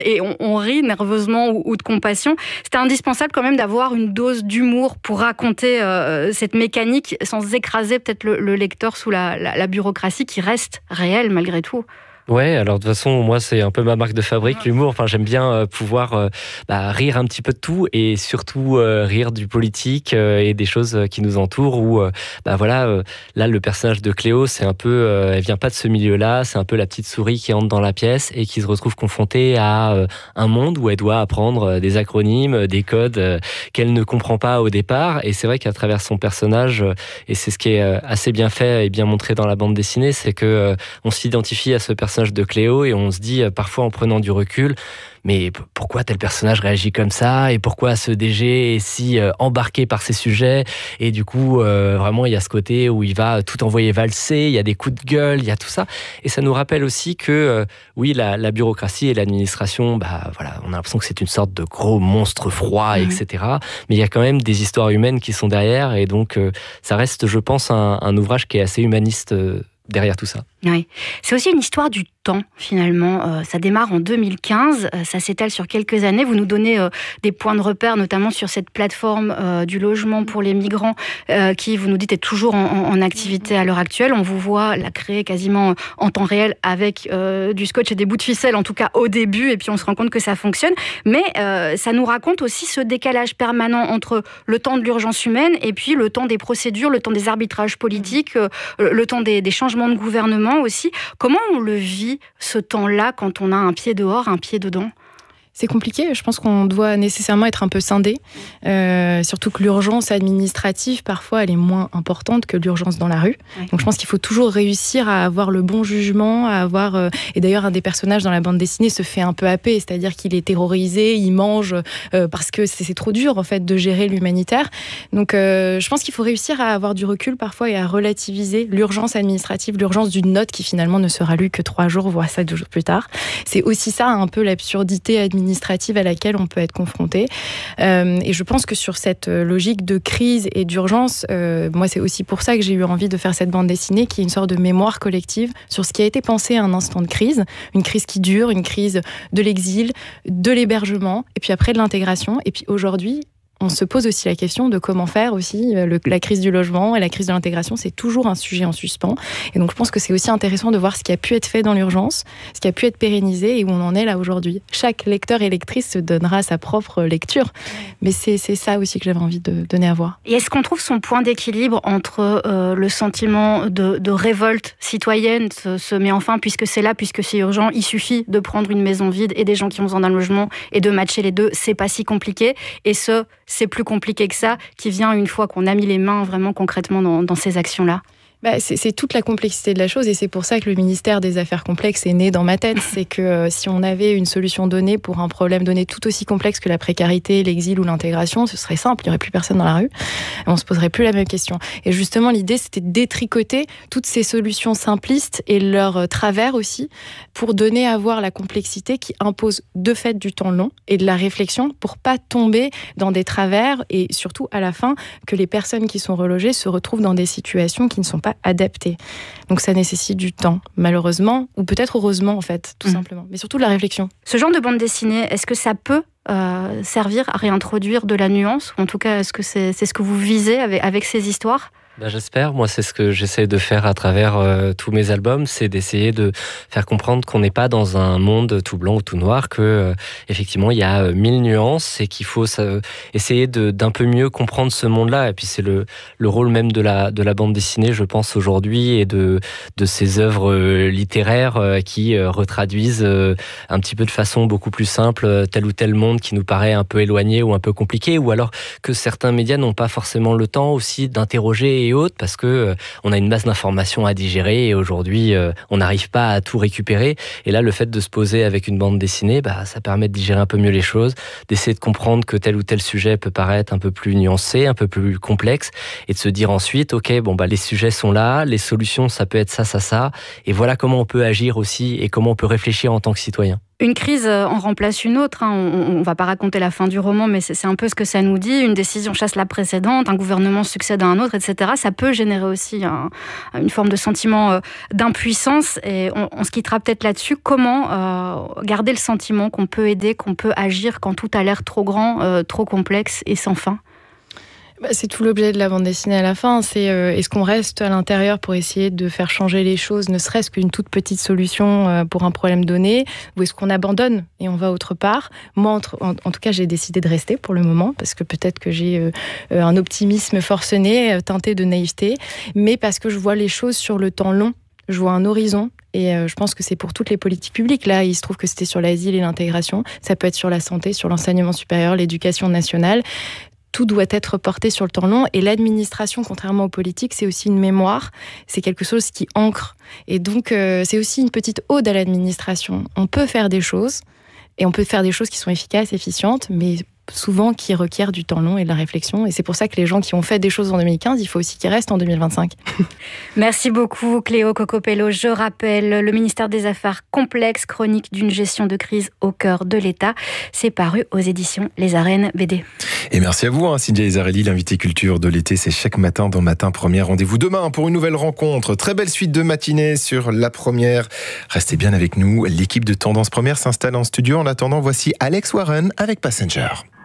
et on rit nerveusement ou de compassion. C'était indispensable quand même d'avoir une dose d'humour pour raconter cette mécanique sans écraser peut-être le lecteur sous la bureaucratie qui reste réelle malgré tout. Ouais, alors de toute façon, moi, c'est un peu ma marque de fabrique, l'humour. Enfin, j'aime bien pouvoir rire un petit peu de tout et surtout rire du politique et des choses qui nous entourent. Où, là, le personnage de Cléo, c'est un peu, elle vient pas de ce milieu-là. C'est un peu la petite souris qui entre dans la pièce et qui se retrouve confrontée à un monde où elle doit apprendre des acronymes, des codes qu'elle ne comprend pas au départ. Et c'est vrai qu'à travers son personnage, et c'est ce qui est assez bien fait et bien montré dans la bande dessinée, c'est que on s'identifie à ce personnage de Cléo et on se dit parfois en prenant du recul, mais pourquoi tel personnage réagit comme ça et pourquoi ce DG est si embarqué par ses sujets, et du coup vraiment il y a ce côté où il va tout envoyer valser, il y a des coups de gueule, il y a tout ça, et ça nous rappelle aussi que oui, la bureaucratie et l'administration, on a l'impression que c'est une sorte de gros monstre froid, etc. Mais il y a quand même des histoires humaines qui sont derrière, et donc ça reste, je pense, un ouvrage qui est assez humaniste derrière tout ça. Oui. C'est aussi une histoire du temps, finalement. Ça démarre en 2015, ça s'étale sur quelques années. Vous nous donnez des points de repère, notamment sur cette plateforme du logement pour les migrants, qui, vous nous dites, est toujours en activité à l'heure actuelle. On vous voit la créer quasiment en temps réel avec du scotch et des bouts de ficelle, en tout cas au début, et puis on se rend compte que ça fonctionne. Mais ça nous raconte aussi ce décalage permanent entre le temps de l'urgence humaine et puis le temps des procédures, le temps des arbitrages politiques, le temps des changements de gouvernement aussi. Comment on le vit, ce temps-là, quand on a un pied dehors, un pied dedans ? C'est compliqué, je pense qu'on doit nécessairement être un peu scindé, surtout que l'urgence administrative, parfois, elle est moins importante que l'urgence dans la rue. Ouais. Donc je pense qu'il faut toujours réussir à avoir le bon jugement, à avoir... et d'ailleurs, un des personnages dans la bande dessinée se fait un peu happer, c'est-à-dire qu'il est terrorisé, il mange, parce que c'est trop dur, en fait, de gérer l'humanitaire. Donc je pense qu'il faut réussir à avoir du recul, parfois, et à relativiser l'urgence administrative, l'urgence d'une note qui, finalement, ne sera lue que 3 jours, voire 7 jours plus tard. C'est aussi ça, un peu l'absurdité administrative à laquelle on peut être confronté. Et je pense que sur cette logique de crise et d'urgence, moi c'est aussi pour ça que j'ai eu envie de faire cette bande dessinée qui est une sorte de mémoire collective sur ce qui a été pensé à un instant de crise, une crise qui dure, une crise de l'exil, de l'hébergement, et puis après de l'intégration, et puis aujourd'hui, on se pose aussi la question de comment faire aussi la crise du logement et la crise de l'intégration, c'est toujours un sujet en suspens. Et donc je pense que c'est aussi intéressant de voir ce qui a pu être fait dans l'urgence, ce qui a pu être pérennisé et où on en est là aujourd'hui. Chaque lecteur et lectrice se donnera sa propre lecture, mais c'est ça aussi que j'avais envie de donner à voir. Et est-ce qu'on trouve son point d'équilibre entre le sentiment de révolte citoyenne, mais enfin, puisque c'est là, puisque c'est urgent, il suffit de prendre une maison vide et des gens qui ont besoin d'un logement et de matcher les deux, c'est pas si compliqué, et c'est plus compliqué que ça, qui vient une fois qu'on a mis les mains vraiment concrètement dans ces actions-là? C'est toute la complexité de la chose, et c'est pour ça que le ministère des Affaires complexes est né dans ma tête. C'est que si on avait une solution donnée pour un problème donné tout aussi complexe que la précarité, l'exil ou l'intégration, ce serait simple, il n'y aurait plus personne dans la rue, et on ne se poserait plus la même question. Et justement, l'idée, c'était de détricoter toutes ces solutions simplistes et leurs travers aussi, pour donner à voir la complexité qui impose de fait du temps long et de la réflexion pour pas tomber dans des travers, et surtout à la fin, que les personnes qui sont relogées se retrouvent dans des situations qui ne sont pas adapté. Donc ça nécessite du temps, malheureusement, ou peut-être heureusement en fait, tout simplement. Mais surtout de la réflexion. Ce genre de bande dessinée, est-ce que ça peut servir à réintroduire de la nuance, ou en tout cas, est-ce que c'est ce que vous visez avec ces histoires ? J'espère. Moi, c'est ce que j'essaie de faire à travers tous mes albums, c'est d'essayer de faire comprendre qu'on n'est pas dans un monde tout blanc ou tout noir, que effectivement il y a 1000 nuances et qu'il faut essayer d'un peu mieux comprendre ce monde-là. Et puis c'est le rôle même de la bande dessinée, je pense, aujourd'hui, et de ces œuvres littéraires qui retraduisent un petit peu de façon beaucoup plus simple tel ou tel monde qui nous paraît un peu éloigné ou un peu compliqué, ou alors que certains médias n'ont pas forcément le temps aussi d'interroger et autres, parce que on a une masse d'informations à digérer, et aujourd'hui on n'arrive pas à tout récupérer. Et là, le fait de se poser avec une bande dessinée, ça permet de digérer un peu mieux les choses, d'essayer de comprendre que tel ou tel sujet peut paraître un peu plus nuancé, un peu plus complexe, et de se dire ensuite, ok, les sujets sont là, les solutions, ça peut être ça, et voilà comment on peut agir aussi, et comment on peut réfléchir en tant que citoyen. Une crise en remplace une autre. On ne va pas raconter la fin du roman, mais c'est un peu ce que ça nous dit. Une décision chasse la précédente, un gouvernement succède à un autre, etc. Ça peut générer aussi une forme de sentiment d'impuissance. Et on se quittera peut-être là-dessus. Comment garder le sentiment qu'on peut aider, qu'on peut agir quand tout a l'air trop grand, trop complexe et sans fin ? C'est tout l'objet de la bande dessinée à la fin. C'est est-ce qu'on reste à l'intérieur pour essayer de faire changer les choses, ne serait-ce qu'une toute petite solution pour un problème donné, ou est-ce qu'on abandonne et on va autre part ? Moi, en tout cas, j'ai décidé de rester pour le moment, parce que peut-être que j'ai un optimisme forcené, teinté de naïveté, mais parce que je vois les choses sur le temps long. Je vois un horizon et je pense que c'est pour toutes les politiques publiques. Là, il se trouve que c'était sur l'asile et l'intégration. Ça peut être sur la santé, sur l'enseignement supérieur, l'éducation nationale. Tout doit être porté sur le temps long. Et l'administration, contrairement aux politiques, c'est aussi une mémoire. C'est quelque chose qui ancre. Et donc, c'est aussi une petite ode à l'administration. On peut faire des choses, et on peut faire des choses qui sont efficaces, efficientes, mais souvent qui requièrent du temps long et de la réflexion. Et c'est pour ça que les gens qui ont fait des choses en 2015, il faut aussi qu'ils restent en 2025. Merci beaucoup Cléo Cocopello. Je rappelle, le ministère des Affaires complexes, chronique d'une gestion de crise au cœur de l'État. C'est paru aux éditions Les Arènes BD. Et merci à vous, Cynthia Ezarelli, l'invité culture de l'été. C'est chaque matin dans Matin Première. Rendez-vous demain pour une nouvelle rencontre. Très belle suite de matinée sur La Première. Restez bien avec nous. L'équipe de Tendance Première s'installe en studio. En attendant, voici Alex Warren avec Passenger.